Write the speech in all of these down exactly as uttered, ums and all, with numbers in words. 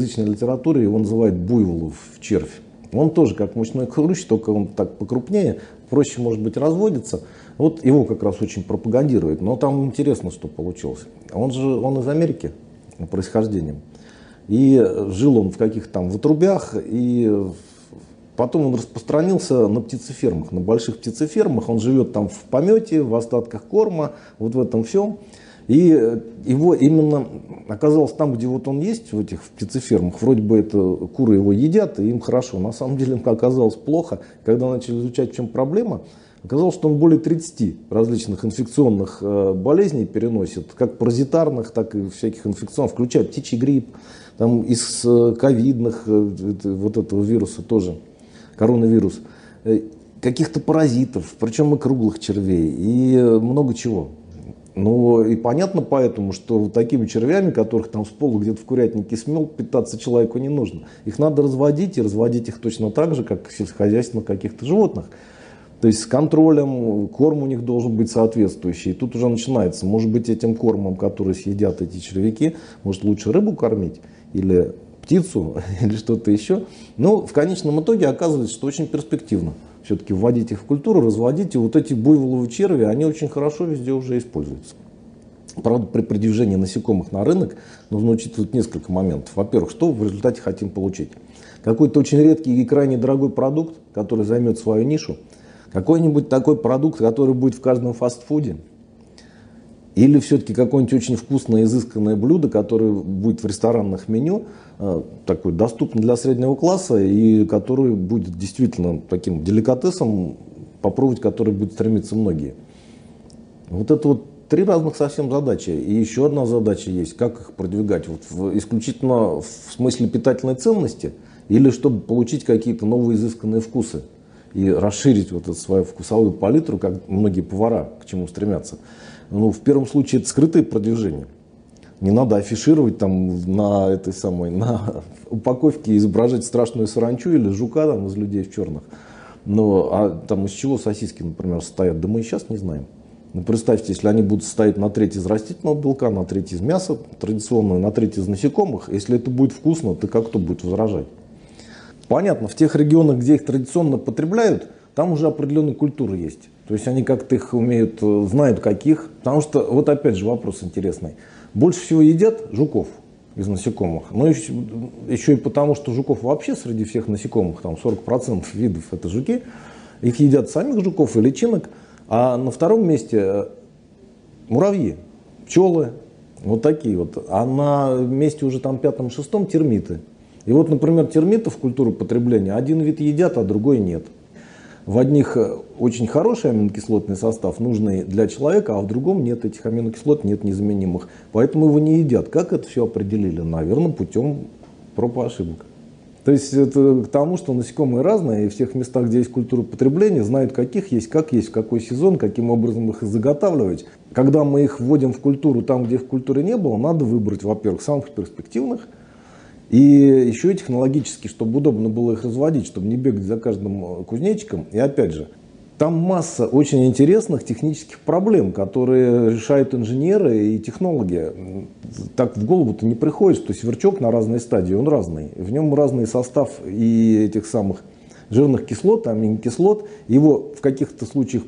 В язычной литературе его называют буйволов червь. Он тоже как мучной хрущ, только он так покрупнее, проще, может быть, разводится. Вот его как раз очень пропагандируют. Но там интересно, что получилось. Он же он из Америки происхождением. И жил он в каких-то там в отрубях, и потом он распространился на птицефермах, на больших птицефермах. Он живет там в помете, в остатках корма, вот в этом всем. И его именно оказалось там, где вот он есть, в этих птицефермах. Вроде бы это куры его едят, и им хорошо. На самом деле им оказалось плохо. Когда начали изучать, в чем проблема, оказалось, что он более тридцати различных инфекционных болезней переносит, как паразитарных, так и всяких инфекционных, включая птичий грипп, там из ковидных, вот этого вируса тоже, коронавирус, каких-то паразитов, причем и круглых червей, и много чего. Ну и понятно поэтому, что вот такими червями, которых там с пола где-то в курятнике смел, питаться человеку не нужно. Их надо разводить, и разводить их точно так же, как сельскохозяйственных каких-то животных. То есть с контролем, корм у них должен быть соответствующий. И тут уже начинается, может быть, этим кормом, который съедят эти червяки, может лучше рыбу кормить, или птицу, или что-то еще. Но в конечном итоге оказывается, что очень перспективно все-таки вводить их в культуру, разводить. И вот эти буйволовые черви, они очень хорошо везде уже используются. Правда, при продвижении насекомых на рынок нужно учитывать несколько моментов. Во-первых, что в результате хотим получить? Какой-то очень редкий и крайне дорогой продукт, который займет свою нишу. Какой-нибудь такой продукт, который будет в каждом фастфуде. Или все-таки какое-нибудь очень вкусное, изысканное блюдо, которое будет в ресторанных меню, э, такое доступно для среднего класса, и которое будет действительно таким деликатесом, попробовать который будут стремиться многие. Вот это вот три разных совсем задачи. И еще одна задача есть, как их продвигать. Вот в, исключительно в смысле питательной ценности, или чтобы получить какие-то новые изысканные вкусы. И расширить вот эту свою вкусовую палитру, как многие повара к чему стремятся. Ну, в первом случае это скрытое продвижение. Не надо афишировать там на этой самой, на упаковке, изображать страшную саранчу или жука там, из людей в черных. Но, а там из чего сосиски, например, состоят? Да мы и сейчас не знаем. Ну, представьте, если они будут состоять на треть из растительного белка, на треть из мяса традиционного, на треть из насекомых, если это будет вкусно, то как кто будет возражать? Понятно, в тех регионах, где их традиционно потребляют, там уже определенная культура есть. То есть они как-то их умеют, знают каких. Потому что, вот опять же вопрос интересный. Больше всего едят жуков из насекомых. Но еще, еще и потому, что жуков вообще среди всех насекомых, там сорок процентов видов это жуки. Их едят самих жуков и личинок. А на втором месте муравьи, пчелы, вот такие вот. А на месте уже там пятом-шестом термиты. И вот, например, термитов в культуру потребления один вид едят, а другой нет. В одних очень хороший аминокислотный состав, нужный для человека, а в другом нет этих аминокислот, нет незаменимых. Поэтому его не едят. Как это все определили? Наверное, путем проб и ошибок. То есть это к тому, что насекомые разные, и в тех местах, где есть культура потребления, знают, каких есть, как есть, в какой сезон, каким образом их заготавливать. Когда мы их вводим в культуру там, где их культуры не было, надо выбрать, во-первых, самых перспективных, и еще и технологически, чтобы удобно было их разводить, чтобы не бегать за каждым кузнечиком. И опять же, там масса очень интересных технических проблем, которые решают инженеры и технологи. Так в голову-то не приходит, что сверчок на разной стадии, он разный. В нем разный состав и этих самых жирных кислот, аминокислот. Его в каких-то случаях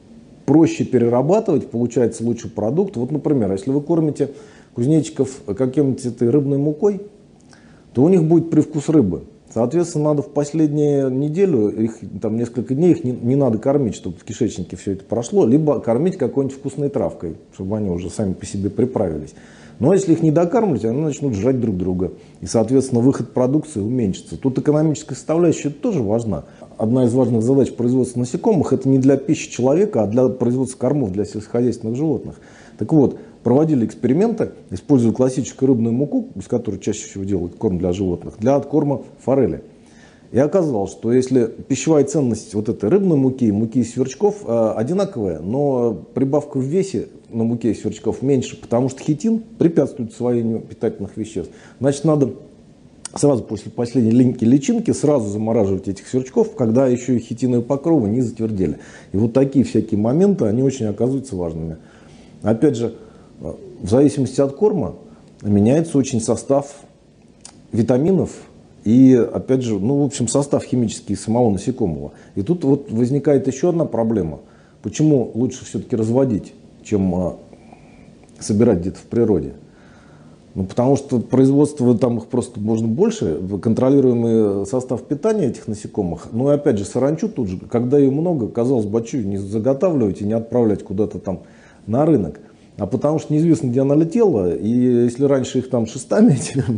проще перерабатывать, получается лучший продукт. Вот, например, если вы кормите кузнечиков каким-нибудь этой рыбной мукой, то у них будет привкус рыбы. Соответственно, надо в последнюю неделю, их, там несколько дней их не, не надо кормить, чтобы в кишечнике все это прошло, либо кормить какой-нибудь вкусной травкой, чтобы они уже сами по себе приправились. Но если их не докармливать, они начнут жрать друг друга. И, соответственно, выход продукции уменьшится. Тут экономическая составляющая тоже важна. Одна из важных задач производства насекомых – это не для пищи человека, а для производства кормов для сельскохозяйственных животных. Так вот, проводили эксперименты, используя классическую рыбную муку, из которой чаще всего делают корм для животных, для откорма форели. И оказалось, что если пищевая ценность вот этой рыбной муки и муки из сверчков э, одинаковая, но прибавка в весе на муке из сверчков меньше, потому что хитин препятствует усвоению питательных веществ. Значит, надо сразу после последней линьки личинки сразу замораживать этих сверчков, когда еще и хитиновые покровы не затвердели. И вот такие всякие моменты, они очень оказываются важными. Опять же, в зависимости от корма меняется очень состав витаминов и, опять же, ну, в общем, состав химический самого насекомого. И тут вот возникает еще одна проблема. Почему лучше все-таки разводить, чем а, собирать где-то в природе? Ну, потому что производство там их просто можно больше, контролируемый состав питания этих насекомых. Ну и опять же, саранчу тут же, когда ее много, казалось бы, что не заготавливать и не отправлять куда-то там на рынок. А потому что неизвестно, где она летела, и если раньше их там шестами,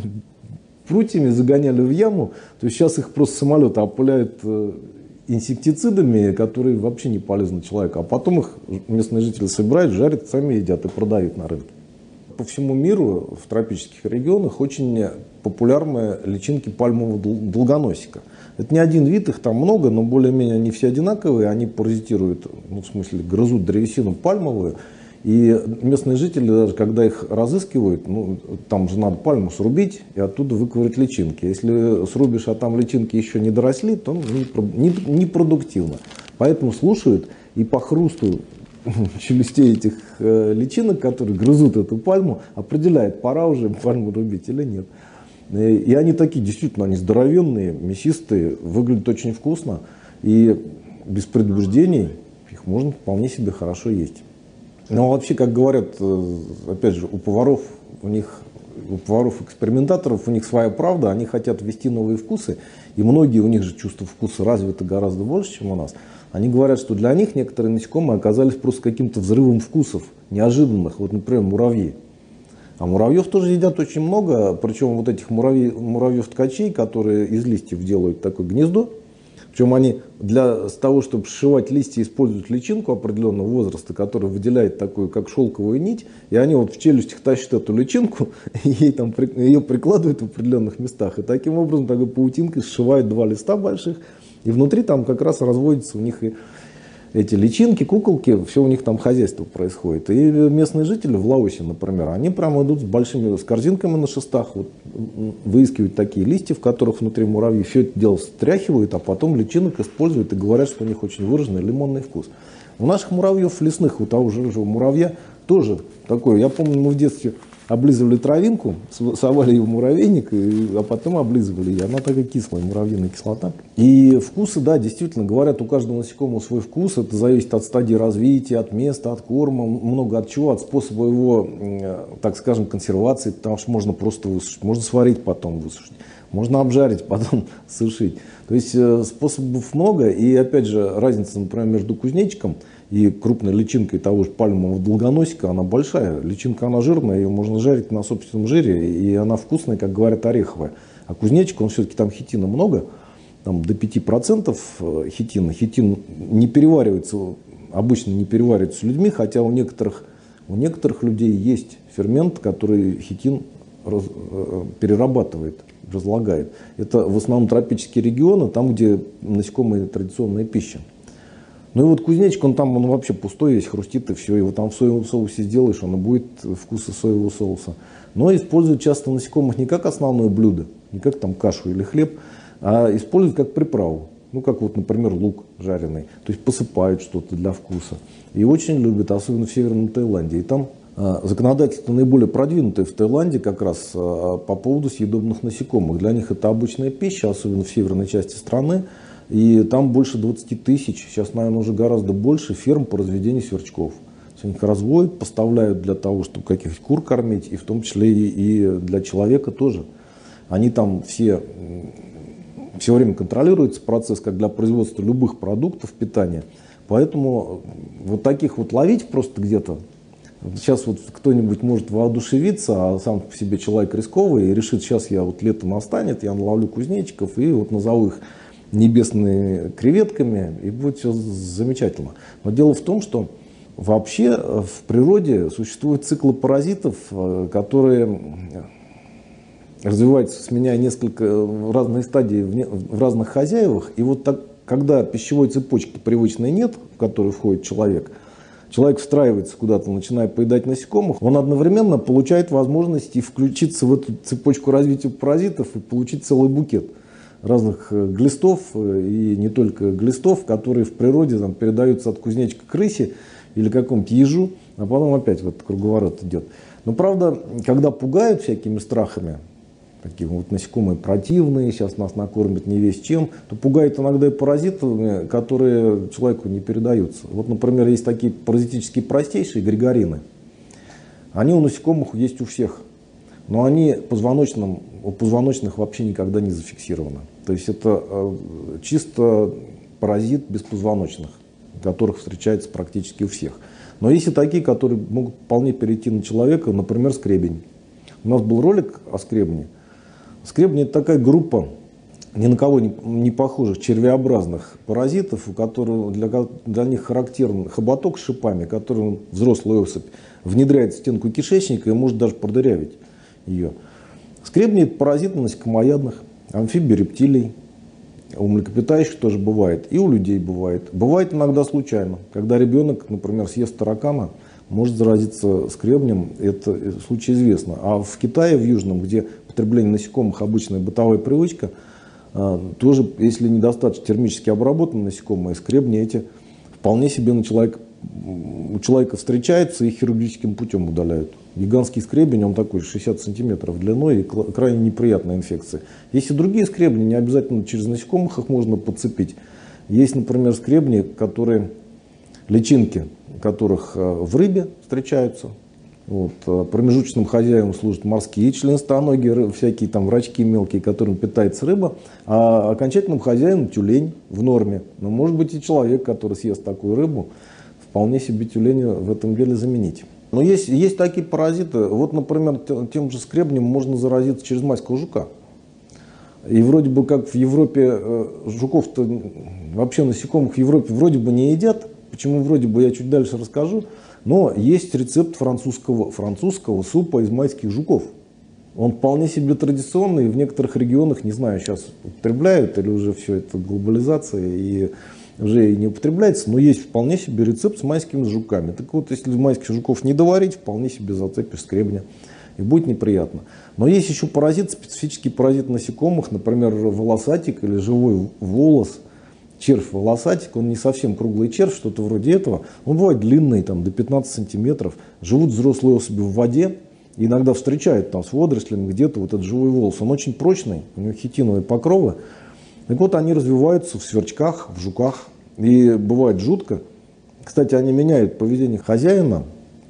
прутьями загоняли в яму, то сейчас их просто самолеты опыляют инсектицидами, которые вообще не полезны человеку. А потом их местные жители собирают, жарят, сами едят и продают на рынке. По всему миру в тропических регионах очень популярны личинки пальмового долгоносика. Это не один вид, их там много, но более-менее они все одинаковые. Они паразитируют, ну, в смысле, грызут древесину пальмовую. И местные жители, даже когда их разыскивают, ну, там же надо пальму срубить и оттуда выковырять личинки. Если срубишь, а там личинки еще не доросли, то непродуктивно. Поэтому слушают и по хрусту челюстей этих э, личинок, которые грызут эту пальму, определяет, пора уже пальму рубить или нет. И, и они такие, действительно, они здоровенные, мясистые, выглядят очень вкусно. И без предубеждений их можно вполне себе хорошо есть. Но вообще, как говорят, опять же, у поваров, у них, у поваров-экспериментаторов, у них своя правда, они хотят ввести новые вкусы, и многие, у них же чувство вкуса развито гораздо больше, чем у нас. Они говорят, что для них некоторые насекомые оказались просто каким-то взрывом вкусов, неожиданных, вот, например, муравьи. А муравьев тоже едят очень много, причем вот этих муравьев-ткачей, которые из листьев делают такое гнездо. Причем они для того, чтобы сшивать листья, используют личинку определенного возраста, которая выделяет такую, как шелковую нить. И они вот в челюстях тащат эту личинку, и ей там, ее прикладывают в определенных местах. И таким образом такой паутинкой сшивают два листа больших. И внутри там как раз разводятся у них и эти личинки, куколки, все у них там хозяйство происходит. И местные жители в Лаосе, например, они прямо идут с большими с корзинками на шестах, вот, выискивают такие листья, в которых внутри муравьи, все это дело стряхивают, а потом личинок используют и говорят, что у них очень выраженный лимонный вкус. У наших муравьев лесных, у того же муравья, тоже такое. Я помню, мы в детстве облизывали травинку, совали ее в муравейник, и, а потом облизывали ее. Она такая кислая, муравьиная кислота. И вкусы, да, действительно, говорят, у каждого насекомого свой вкус. Это зависит от стадии развития, от места, от корма, много от чего, от способа его, так скажем, консервации, потому что можно просто высушить, можно сварить, потом высушить, можно обжарить, потом сушить. То есть способов много, и опять же разница, например, между кузнечиком и крупной личинкой того же пальмового долгоносика, она большая. Личинка, она жирная, ее можно жарить на собственном жире, и она вкусная, как говорят, ореховая. А кузнечик, он все-таки там хитина много, там до пяти процентов хитина. Хитин не переваривается, обычно не переваривается людьми, хотя у некоторых, у некоторых людей есть фермент, который хитин раз, перерабатывает, разлагает. Это в основном тропические регионы, там, где насекомые традиционная пища. Ну и вот кузнечик, он там он вообще пустой, весь хрустит и все. Его там в соевом соусе сделаешь, он и будет вкуса соевого соуса. Но используют часто насекомых не как основное блюдо, не как там кашу или хлеб, а используют как приправу. Ну как вот, например, лук жареный. То есть посыпают что-то для вкуса. И очень любят, особенно в Северном Таиланде. И там а, законодательство наиболее продвинутое в Таиланде как раз а, по поводу съедобных насекомых. Для них это обычная пища, особенно в северной части страны. И там больше двадцати тысяч, сейчас, наверное, уже гораздо больше ферм по разведению сверчков. Они их разводят, поставляют для того, чтобы каких-то кур кормить, и в том числе и для человека тоже. Они там все, все время контролируется процесс, как для производства любых продуктов питания. Поэтому вот таких вот ловить просто где-то. Сейчас вот кто-нибудь может воодушевиться, а сам по себе человек рисковый, и решит, сейчас я вот лето настанет, я наловлю кузнечиков и вот назову их небесными креветками, и будет все замечательно. Но дело в том, что вообще в природе существуют циклы паразитов, которые развиваются, сменяя несколько разные стадии в разных хозяевах. И вот так, когда пищевой цепочки привычной нет, в которую входит человек, человек встраивается куда-то, начинает поедать насекомых, он одновременно получает возможность и включиться в эту цепочку развития паразитов и получить целый букет разных глистов, и не только глистов, которые в природе там, передаются от кузнечика к рысе или какому-нибудь ежу, а потом опять в этот круговорот идет. Но правда, когда пугают всякими страхами, такие вот насекомые противные, сейчас нас накормят не весь чем, то пугает иногда и паразитами, которые человеку не передаются. Вот, например, есть такие паразитические простейшие григорины. Они у насекомых есть у всех, но они позвоночным, у позвоночных вообще никогда не зафиксированы. То есть это э, чисто паразит беспозвоночных, которых встречается практически у всех. Но есть и такие, которые могут вполне перейти на человека, например, скребень. У нас был ролик о скребне. Скребни — это такая группа ни на кого не, не похожих червеобразных паразитов, у которых для, для них характерен хоботок с шипами, который взрослая особь внедряет в стенку кишечника и может даже продырявить ее. Скребни — это паразиты насекомоядных, амфибий, рептилий. У млекопитающих тоже бывает, и у людей бывает. Бывает иногда случайно, когда ребенок, например, съест таракана, может заразиться скребнем, это случай известно. А в Китае, в Южном, где потребление насекомых обычная бытовая привычка, тоже, если недостаточно термически обработаны насекомые, скребни эти вполне себе на человека, у человека встречаются и хирургическим путем удаляют. Гигантский скребень, он такой шестьдесят сантиметров длиной и крайне неприятная инфекция. Есть и другие скребни, не обязательно через насекомых их можно подцепить. Есть, например, скребни, которые, личинки которых в рыбе встречаются. Вот. Промежуточным хозяевам служат морские членистоногие, всякие там врачки мелкие, которым питается рыба, а окончательным хозяином тюлень в норме. Но может быть и человек, который съест такую рыбу, вполне себе тюленя в этом деле заменить. Но есть, есть такие паразиты. Вот, например, тем же скребнем можно заразиться через майского жука. И вроде бы как в Европе жуков-то, вообще насекомых в Европе вроде бы не едят. Почему вроде бы, я чуть дальше расскажу. Но есть рецепт французского, французского супа из майских жуков. Он вполне себе традиционный. В некоторых регионах, не знаю, сейчас употребляют или уже все это глобализация и уже и не употребляется. Но есть вполне себе рецепт с майскими жуками. Так вот, если майских жуков не доварить, вполне себе зацепишь скребня. И будет неприятно. Но есть еще паразит, специфический паразит насекомых, например, волосатик или живой волос. Червь-волосатик, он не совсем круглый червь, что-то вроде этого. Он бывает длинный, там, до пятнадцати сантиметров. Живут взрослые особи в воде. И иногда встречают там с водорослями где-то вот этот живой волос. Он очень прочный, у него хитиновые покровы. Так вот, они развиваются в сверчках, в жуках. И бывает жутко. Кстати, они меняют поведение хозяина.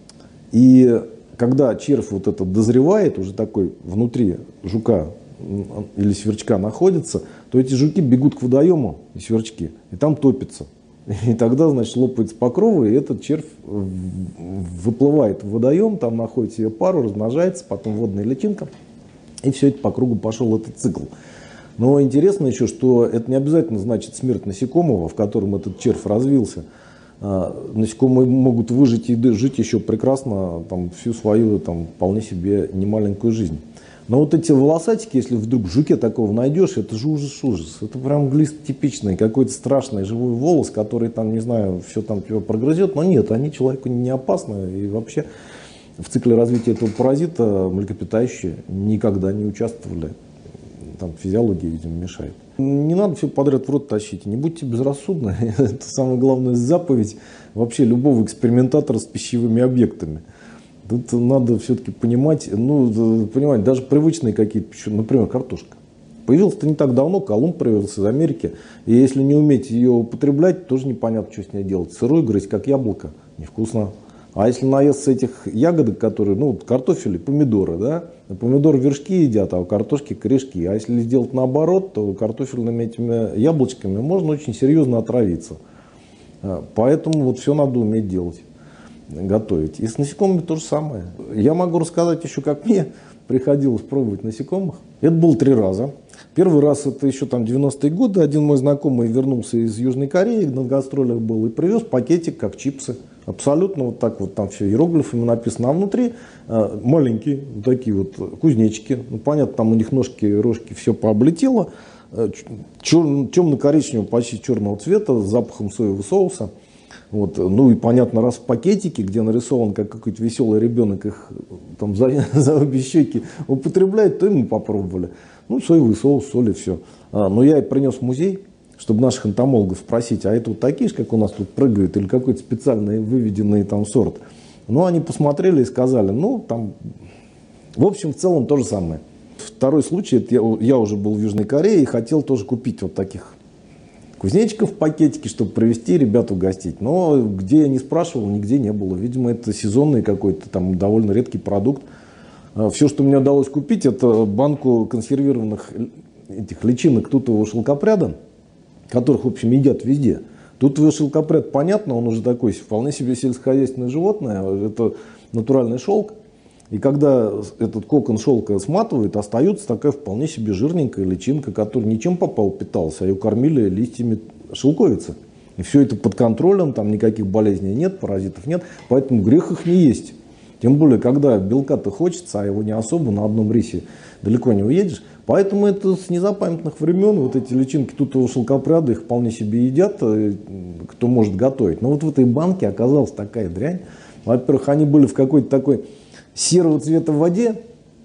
И когда червь вот этот дозревает, уже такой внутри жука или сверчка находится, то эти жуки бегут к водоему, и сверчки, и там топятся. И тогда, значит, лопается покров, и этот червь выплывает в водоем, там находит себе пару, размножается, потом водная личинка, и все это по кругу пошел этот цикл. Но интересно еще, что это не обязательно значит смерть насекомого, в котором этот червь развился. Насекомые могут выжить и жить еще прекрасно там, всю свою там, вполне себе немаленькую жизнь. Но вот эти волосатики, если вдруг в жуке такого найдешь, это же ужас-ужас. Это прям глист типичный, какой-то страшный живой волос, который там, не знаю, все там тебя прогрызет. Но нет, они человеку не опасны. И вообще в цикле развития этого паразита млекопитающие никогда не участвовали. Там физиология, видимо, мешает. Не надо все подряд в рот тащить. Не будьте безрассудны. Это самая главная заповедь вообще любого экспериментатора с пищевыми объектами. Тут надо все-таки понимать, ну, понимать, даже привычные какие-то, например, картошка. Появилась-то не так давно, Колумб привез из Америки. И если не уметь ее употреблять, тоже непонятно, что с ней делать. Сырой грызть, как яблоко, невкусно. А если наесться этих ягодок, которые, ну, картофель и помидоры, да, помидоры вершки едят, а у картошки корешки. А если сделать наоборот, то картофельными этими яблочками можно очень серьезно отравиться. Поэтому вот все надо уметь делать. Готовить. И с насекомыми то же самое. Я могу рассказать еще, как мне приходилось пробовать насекомых. Это было три раза. Первый раз, это еще там девяностые годы, один мой знакомый вернулся из Южной Кореи, на гастролях был, и привез пакетик, как чипсы. Абсолютно вот так вот, там все иероглифами написано. А внутри э, маленькие, вот такие вот кузнечики. Ну, понятно, там у них ножки, рожки, все пооблетело. Э, темно-коричневого, почти черного цвета, с запахом соевого соуса. Вот. Ну и понятно, раз в пакетике, где нарисован как какой-то веселый ребенок, их там за, за обе щеки употребляет, то и мы попробовали. Ну, соевый соус, соль и все. А, но я и принес в музей, чтобы наших энтомологов спросить, а это вот такие же, как у нас тут прыгают, или какой-то специальный выведенный там сорт. Ну, они посмотрели и сказали, ну, там, в общем, в целом то же самое. второй случай, это я, я уже был в Южной Корее и хотел тоже купить вот таких кузнечиков в пакетике, чтобы привезти, ребят угостить. Но где я не спрашивал, нигде не было. Видимо, это сезонный какой-то там довольно редкий продукт. Все, что мне удалось купить, это банку консервированных этих личинок тутового шелкопряда, которых, в общем, едят везде. Тутовый шелкопряд, понятно, он уже такой вполне себе сельскохозяйственное животное, это натуральный шелк. И когда этот кокон шелка сматывает, остается такая вполне себе жирненькая личинка, которая ничем попал питалась, а ее кормили листьями шелковицы. И все это под контролем, там никаких болезней нет, паразитов нет, поэтому грех их не есть. Тем более, когда белка-то хочется, а его не особо, на одном рейсе далеко не уедешь. Поэтому это с незапамятных времен, вот эти личинки тутового шелкопряда, их вполне себе едят, кто может готовить. Но вот в этой банке оказалась такая дрянь. Во-первых, они были в какой-то такой серого цвета в воде,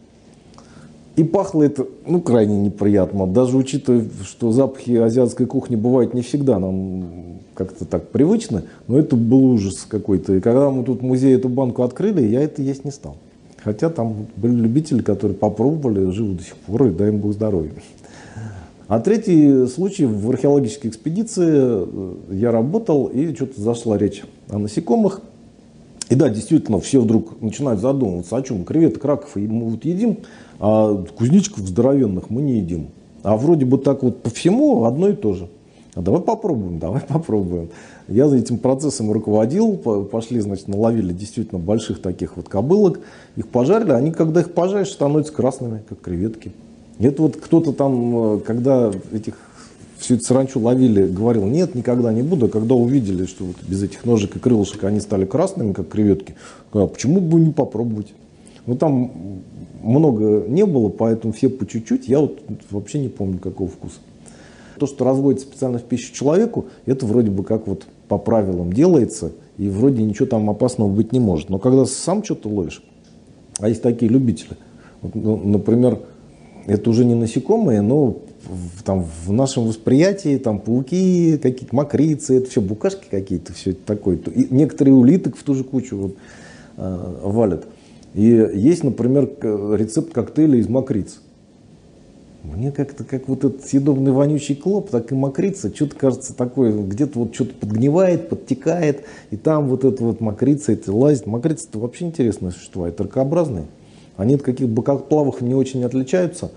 и пахло это, ну, крайне неприятно. Даже учитывая, что запахи азиатской кухни бывают не всегда нам как-то так привычны, но это был ужас какой-то. И когда мы тут в музее эту банку открыли, я это есть не стал. Хотя там были любители, которые попробовали, живут до сих пор, и дай им Бог здоровья. А третий случай, в археологической экспедиции я работал, и что-то зашла речь о насекомых. И да, действительно, все вдруг начинают задумываться, о чем креветок, раков мы вот едим, а кузнечиков здоровенных мы не едим. А вроде бы так вот по всему одно и то же. А давай попробуем, давай попробуем. Я за этим процессом руководил, пошли, значит, наловили действительно больших таких вот кобылок, их пожарили, они, когда их пожаришь, становятся красными, как креветки. И это вот кто-то там, когда этих... всю эту саранчу ловили, говорил, нет, никогда не буду. А когда увидели, что вот без этих ножек и крылышек они стали красными, как креветки, сказал, почему бы не попробовать? Ну, там много не было, поэтому все по чуть-чуть. Я вот вообще не помню, какого вкуса. То, что разводится специально в пищу человеку, это вроде бы как вот по правилам делается, и вроде ничего там опасного быть не может. Но когда сам что-то ловишь, а есть такие любители, вот, ну, например, это уже не насекомые, но в, там, в нашем восприятии там пауки, какие-то мокрицы, это все букашки какие-то, все это такое. И некоторые улиток в ту же кучу вот, э, валят. И есть, например, рецепт коктейля из мокриц. Мне как-то как вот этот съедобный вонючий клоп, так и мокрица, что-то кажется такое, где-то вот что-то подгнивает, подтекает, и там вот эта вот мокрица, это лазит. Мокрицы-то вообще интересные существа, это ракообразные. Они от каких бокоплавов не очень отличаются.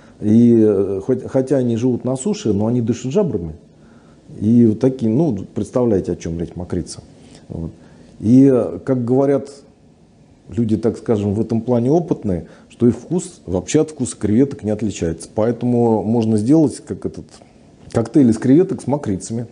И хоть, хотя они живут на суше, но они дышат жабрами. И вот такие, ну, представляете, о чем речь, мокрица. Вот. И, как говорят люди, так скажем, в этом плане опытные, что их вкус вообще от вкуса креветок не отличается. Поэтому можно сделать как этот коктейль из креветок с мокрицами.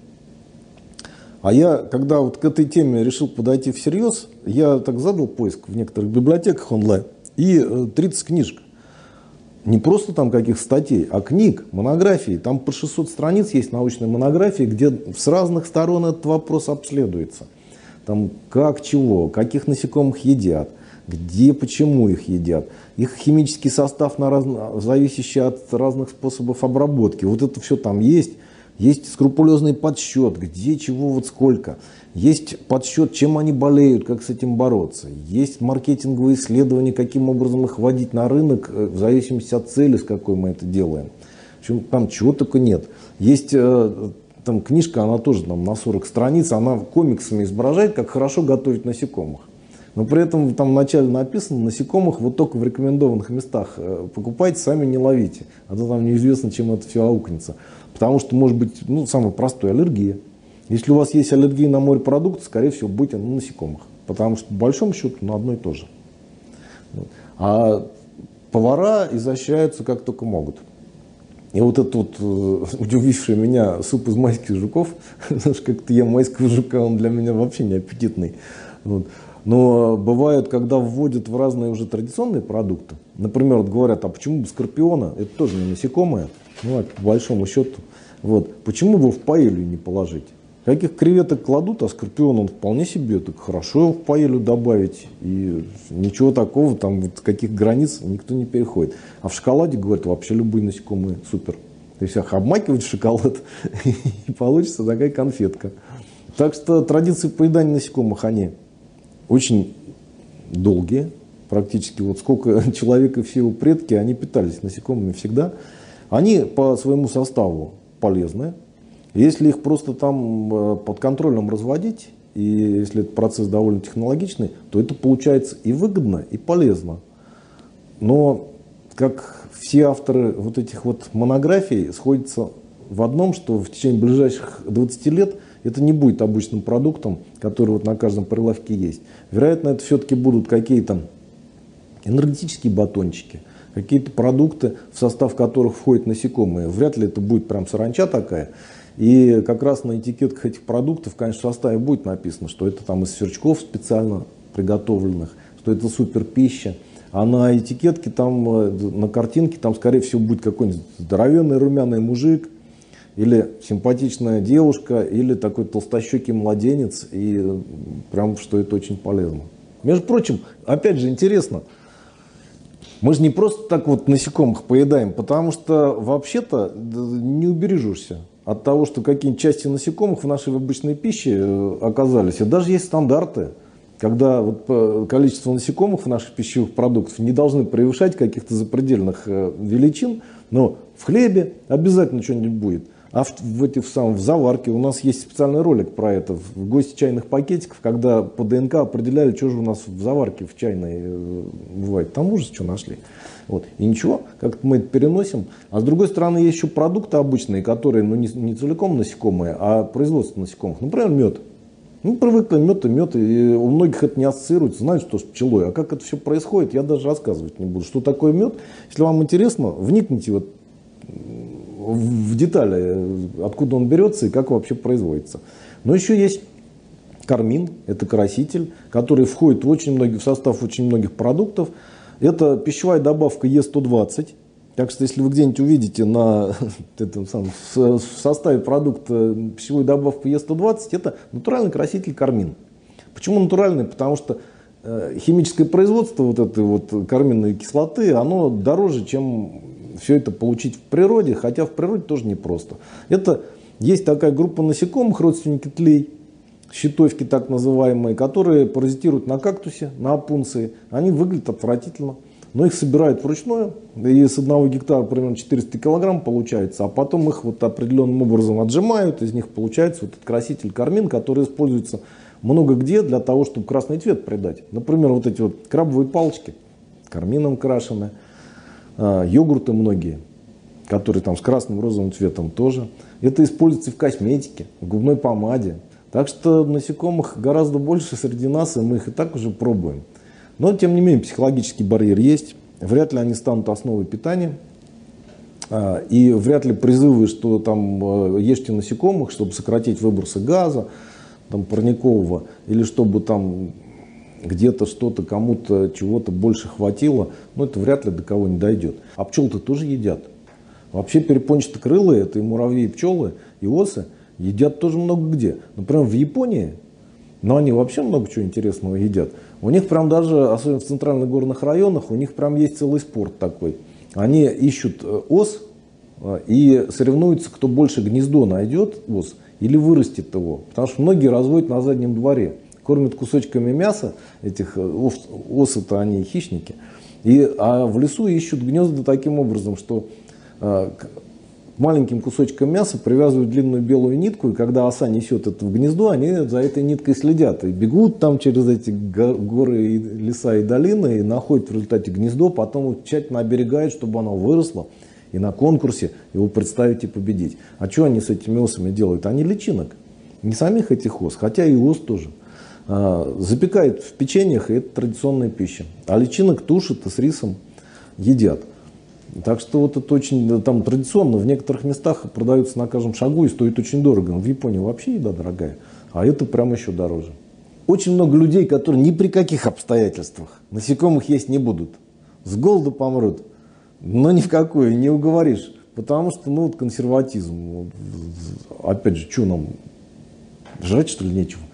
А я, когда вот к этой теме решил подойти всерьез, я так задал поиск в некоторых библиотеках онлайн, и тридцать книжек. Не просто там каких статей, а книг, монографий. Там по шестьсот страниц есть научные монографии, где с разных сторон этот вопрос обследуется. Там как, чего, каких насекомых едят, где, почему их едят, их химический состав, на раз... зависящий от разных способов обработки. Вот это все там есть. Есть скрупулезный подсчет, где, чего, вот сколько. Есть подсчет, чем они болеют, как с этим бороться. Есть маркетинговые исследования, каким образом их вводить на рынок, в зависимости от цели, с какой мы это делаем. В общем, там чего только нет. Есть там книжка, она тоже там, на сорок страниц, она комиксами изображает, как хорошо готовить насекомых. Но при этом там вначале написано, насекомых вот только в рекомендованных местах покупайте, сами не ловите. А то там неизвестно, чем это все аукнется. Потому что может быть, ну, самая простая аллергия. Если у вас есть аллергия на морепродукты, скорее всего, будете на насекомых. Потому что, по большому счету, на одно и то же. А повара изощряются как только могут. И вот этот вот э, удививший меня суп из майских жуков, потому что как-то я майского жука, он для меня вообще не аппетитный. Вот. Но бывает, когда вводят в разные уже традиционные продукты, например, вот говорят, а почему бы скорпиона, это тоже не насекомое, ну, по большому счету, вот, почему бы в паэлью не положить? Каких креветок кладут, а скорпион он вполне себе, так хорошо его в паэлью добавить, и ничего такого, там вот каких границ никто не переходит. А в шоколаде, говорят, вообще любые насекомые супер. То есть их обмакивать в шоколад, и получится такая конфетка. Так что традиции поедания насекомых, они очень долгие, практически вот сколько человек и все его предки, они питались насекомыми всегда. Они по своему составу полезны. Если их просто там под контролем разводить, и если этот процесс довольно технологичный, то это получается и выгодно, и полезно. Но, как все авторы вот этих вот монографий, сходятся в одном, что в течение ближайших двадцати лет это не будет обычным продуктом, который вот на каждом прилавке есть. Вероятно, это все-таки будут какие-то энергетические батончики, какие-то продукты, в состав которых входят насекомые. Вряд ли это будет прям саранча такая. И как раз на этикетках этих продуктов, конечно, в составе будет написано, что это там из сверчков специально приготовленных, что это супер пища. А на этикетке, там, на картинке, там, скорее всего, будет какой-нибудь здоровенный румяный мужик, или симпатичная девушка, или такой толстощекий младенец, и прям, что это очень полезно. Между прочим, опять же, интересно, мы же не просто так вот насекомых поедаем, потому что вообще-то не убережешься от того, что какие-нибудь части насекомых в нашей обычной пище оказались. И даже есть стандарты, когда вот количество насекомых в наших пищевых продуктах не должны превышать каких-то запредельных величин, но в хлебе обязательно что-нибудь будет. А в, в, эти, в, самом, в заварке у нас есть специальный ролик про это, в гости чайных пакетиков, когда по ДНК определяли, что же у нас в заварке в чайной э, бывает. Там ужас, что нашли. Вот. И ничего, как-то мы это переносим. А с другой стороны, есть еще продукты обычные, которые ну, не, не целиком насекомые, а производство насекомых. Например, мед. Ну, привыкли мед и мед, и у многих это не ассоциируется, знают, что с пчелой. А как это все происходит, я даже рассказывать не буду. Что такое мед? Если вам интересно, вникните вот в детали, откуда он берется и как вообще производится. Но еще есть кармин, это краситель, который входит в, очень многие, в состав очень многих продуктов. Это пищевая добавка Е сто двадцать. Так что, если вы где-нибудь увидите на этом самом, в составе продукта пищевую добавку Е сто двадцать, это натуральный краситель кармин. Почему натуральный? Потому что э, химическое производство вот этой вот карминной кислоты, оно дороже, чем все это получить в природе, хотя в природе тоже непросто. Это есть такая группа насекомых, родственники тлей, щитовки так называемые, которые паразитируют на кактусе, на опунции. Они выглядят отвратительно, но их собирают вручную, и с одного гектара примерно четыреста килограмм получается, а потом их вот определенным образом отжимают, из них получается вот этот краситель кармин, который используется много где для того, чтобы красный цвет придать. Например, вот эти вот крабовые палочки кармином крашены, йогурты многие, которые там с красным розовым цветом тоже. Это используется в косметике, в губной помаде. Так что насекомых гораздо больше среди нас, и мы их и так уже пробуем. Но, тем не менее, психологический барьер есть. Вряд ли они станут основой питания. И вряд ли призывы, что там ешьте насекомых, чтобы сократить выбросы газа, там, парникового, или чтобы там где-то что-то, кому-то чего-то больше хватило, ну это вряд ли до кого не дойдет. А пчел-то тоже едят. Вообще перепончатокрылые, это и муравьи, и пчелы, и осы, едят тоже много где. Например, в Японии, но они вообще много чего интересного едят. У них прям даже, особенно в центральных горных районах, у них прям есть целый спорт такой. Они ищут ос и соревнуются, кто больше гнездо найдет ос или вырастет его. Потому что многие разводят на заднем дворе. Кормят кусочками мяса, этих осы-то они хищники, и, а в лесу ищут гнезда таким образом, что э, к маленьким кусочкам мяса привязывают длинную белую нитку, и когда оса несет это в гнездо, они за этой ниткой следят, и бегут там через эти горы, и леса и долины, и находят в результате гнездо, потом тщательно оберегают, чтобы оно выросло, и на конкурсе его представить и победить. А что они с этими осами делают? Они личинок, не самих этих ос, хотя и ос тоже. Запекают в печеньях, и это традиционная пища. А личинок тушат и с рисом едят. Так что вот это очень там традиционно. В некоторых местах продаются на каждом шагу и стоит очень дорого. В Японии вообще еда дорогая, а это прям еще дороже. Очень много людей, которые ни при каких обстоятельствах насекомых есть не будут. С голоду помрут. Но ни в какую, не уговоришь. Потому что, ну, вот консерватизм. Опять же, что нам, жрать что ли нечего?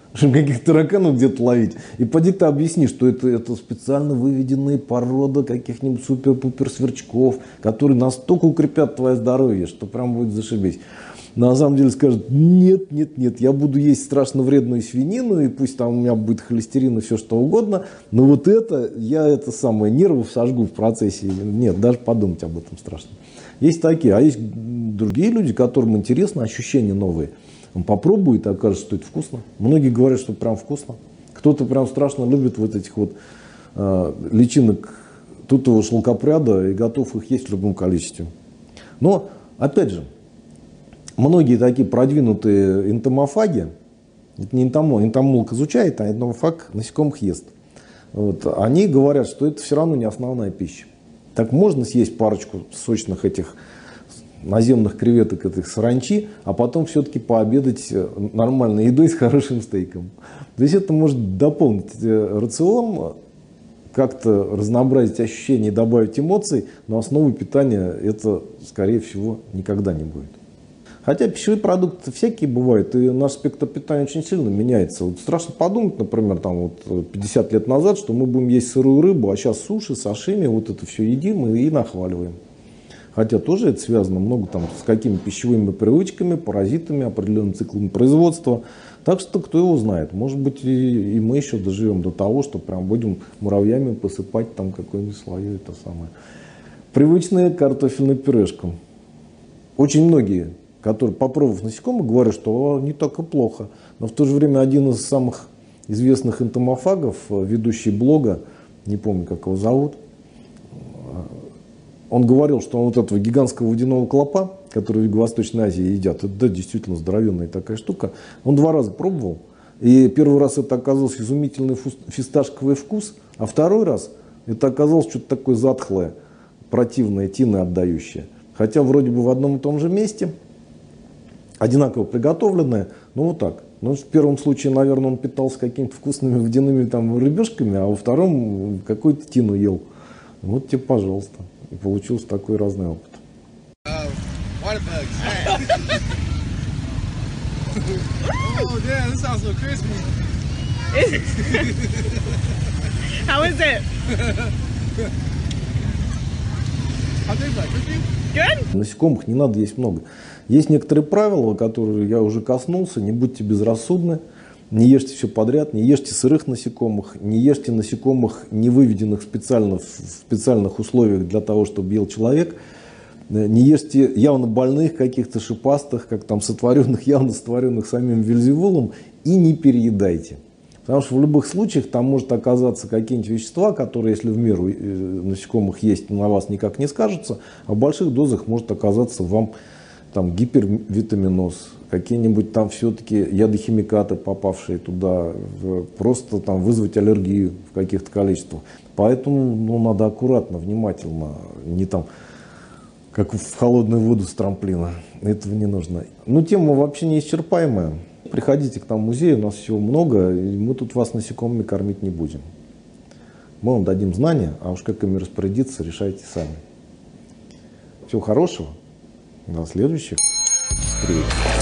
чтобы каких-то тараканов где-то ловить. И поди ты объясни, что это, это специально выведенные породы каких-нибудь супер-пупер сверчков, которые настолько укрепят твое здоровье, что прям будет зашибись. На самом деле скажут, нет, нет, нет, я буду есть страшно вредную свинину, и пусть там у меня будет холестерин и все что угодно, но вот это, я это самое, нервов сожгу в процессе. Нет, даже подумать об этом страшно. Есть такие, а есть другие люди, которым интересно, ощущения новые. Он попробует, и окажется, что это вкусно. Многие говорят, что прям вкусно. Кто-то прям страшно любит вот этих вот э, личинок тутового шелкопряда и готов их есть в любом количестве. Но, опять же, многие такие продвинутые энтомофаги, это не энтомолог, энтомолог изучает, а энтомофаг насекомых ест. Вот, они говорят, что это все равно не основная пища. Так можно съесть парочку сочных этих наземных креветок, этих саранчи, а потом все-таки пообедать нормальной едой с хорошим стейком. То есть это может дополнить рацион, как-то разнообразить ощущения и добавить эмоций, но основой питания это, скорее всего, никогда не будет. Хотя пищевые продукты всякие бывают, и наш спектр питания очень сильно меняется. Вот страшно подумать, например, там вот пятьдесят лет назад, что мы будем есть сырую рыбу, а сейчас суши, сашими, вот это все едим и, и нахваливаем. Хотя тоже это связано много там с какими пищевыми привычками, паразитами, определенным циклом производства. Так что кто его знает, может быть и, и мы еще доживем до того, что прям будем муравьями посыпать там какой-нибудь слоей, это самое. Привычная картофельная пюрешка. Очень многие, которые, попробовав насекомых, говорят, что не так и плохо. Но в то же время один из самых известных энтомофагов, ведущий блога, не помню, как его зовут, он говорил, что он вот этого гигантского водяного клопа, который в Юго-Восточной Азии едят, это да, действительно здоровенная такая штука, он два раза пробовал. И первый раз это оказался изумительный фисташковый вкус, а второй раз это оказалось что-то такое затхлое, противное, тины отдающее. Хотя вроде бы в одном и том же месте, одинаково приготовленное, но вот так. Ну, в первом случае, наверное, он питался какими-то вкусными водяными там рыбешками, а во втором какую-то тину ел. Вот тебе, пожалуйста. И получился такой разный опыт. How is it? Good? Насекомых не надо есть много. Есть некоторые правила, которые я уже коснулся. Не будьте безрассудны, не ешьте все подряд, не ешьте сырых насекомых, не ешьте насекомых, не выведенных специально в специальных условиях для того, чтобы ел человек. Не ешьте явно больных, каких-то шипастых, как там сотворенных, явно сотворенных самим Вельзевулом, и не переедайте. Потому что в любых случаях там может оказаться какие-нибудь вещества, которые, если в меру насекомых есть, на вас никак не скажутся, а в больших дозах может оказаться вам там гипервитаминоз, какие-нибудь там все-таки ядохимикаты, попавшие туда, просто там вызвать аллергию в каких-то количествах. Поэтому ну, надо аккуратно, внимательно, не там, как в холодную воду с трамплина. Этого не нужно. Но тема вообще неисчерпаемая. Приходите к нам в музей, у нас всего много, и мы тут вас насекомыми кормить не будем. Мы вам дадим знания, а уж как ими распорядиться, решайте сами. Всего хорошего. До следующих встреч.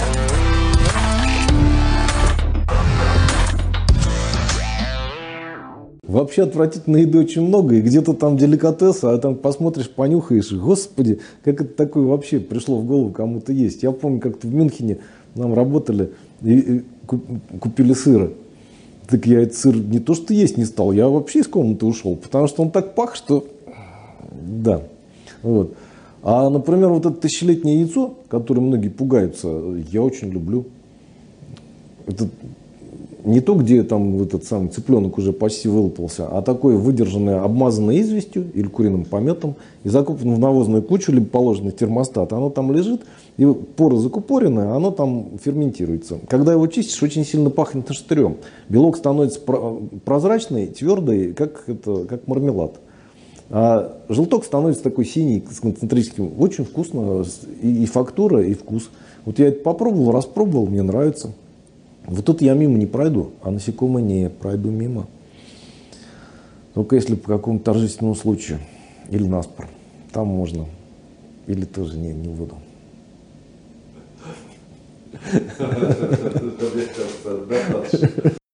Вообще отвратительной еды очень много, и где-то там деликатесы, а там посмотришь, понюхаешь, и, господи, как это такое вообще пришло в голову кому-то есть. Я помню, как-то в Мюнхене нам работали и, и купили сыра. Так я этот сыр не то что есть не стал, я вообще из комнаты ушел, потому что он так пах, что да, вот. А, например, вот это тысячелетнее яйцо, которое многие пугаются, я очень люблю. Это не то, где там этот самый цыпленок уже почти вылупился, а такое выдержанное, обмазанное известью или куриным пометом и закопано в навозную кучу, либо положено в термостат. Оно там лежит, и пора закупоренное, оно там ферментируется. Когда его чистишь, очень сильно пахнет штырем. Белок становится прозрачный, твердый, как, это, как мармелад. А желток становится такой синий, с концентрическим. Очень вкусно, и, и фактура, и вкус. Вот я это попробовал, распробовал, мне нравится. Вот тут я мимо не пройду, а насекомые не пройду мимо. Только если по какому-то торжественному случаю. Или наспор. Там можно. Или тоже не, не буду. Мне кажется, достаточно.